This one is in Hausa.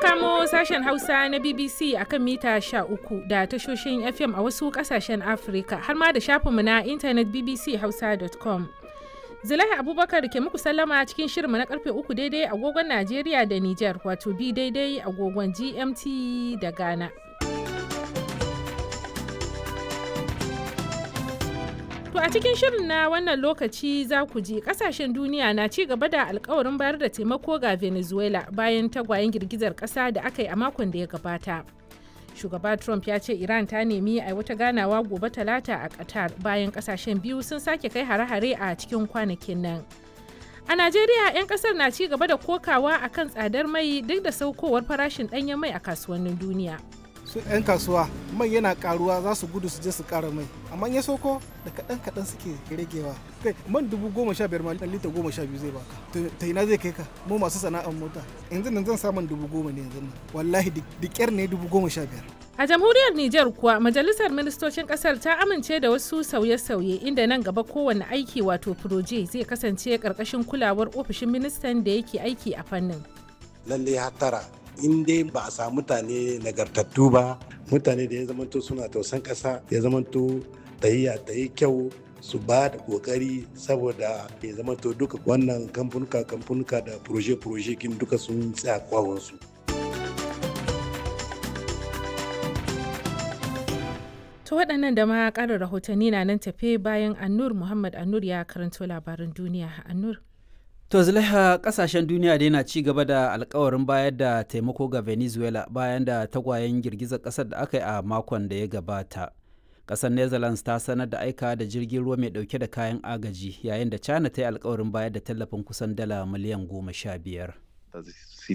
kamo sashen Hausa na BBC akan mita 13 da tashoshin FM a wasu kasashen Afirka har ma da shafinmu na intanet bbchausa.com. Zulaiha Abubakar ke muku sallama cikin shirinmu na karfe 3 daidai agogon Najeriya da Nijar, wato bi daidai agogon GMT da Ghana. To a cikin shirin na wannan lokaci za ku ji kasashen duniya na ci gaba da alkawarin bayar da taimako ga Venezuela bayan tagwayen girgizar kasa da aka yi a makon da ya gabata. Shugaba Trump ya ce Iran ta nemi a wata ganawa gobe Talata a Qatar bayan kasashen biyu sun sake kai hare-hare a cikin kwanakin nan. A Najeriya 'yan kasar na ci gaba da kokawa akan tsadar mai duk da saukowar farashin ɗanyen mai a kasuwannin duniya. Su 'yan kasuwa mai yana karuwa za su gudu su je su kara mai, amma ya sauko da kaɗan suke ragewa. Kai man 15,000 ma lita 12 zai baka, ta ina zai kai ka? Mu masu sana'ar mota yanzu nan zan samun 10,000 ne yanzu nan, wallahi da ƙyar ne 15,000. A jamhuriyar Nijar kuwa majalisar ministocin kasar ta amince da wasu sauye-sauye inda nan gaba kowane aiki wato proje zai kasance karkashin kulawar ofishin ministan da yake aiki a fannin. Lalle hatara in dai ba a samu mutane nagartattu ba, mutane da ya zamanto suna tausan ƙasa, ya zamanto tahiya ta yi kyau, su ba da kokari saboda ya zamanto duka wannan kamfanuka da proje kin duka sun tsaya kwawansu. To waɗannan da ma ƙarin rahotanni na nan tafe bayan Annur Muhammad Annur ya karanto labaran duniya. Annur. To Zulaiha, kasashen duniya dai na ci gaba da alkawarin bayar da taimako ga Venezuela bayan da tagwayen girgizar kasar da aka yi a makon da ya gabata. Kasar Netherlands ta sanar da aika da jirgin ruwa mai dauke da kayan agaji, yayin da China ta yi alkawarin bayar da tallafin kusan dala miliyan 15.